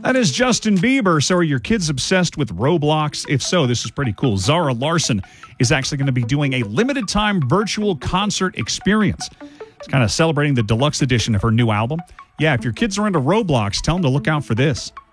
That is Justin Bieber. So are your kids obsessed with Roblox? If so, this is pretty cool. Zara Larson is actually going to be doing a limited time virtual concert experience. It's kind of celebrating the deluxe edition of her new album. Yeah, if your kids are into Roblox, tell them to look out for this.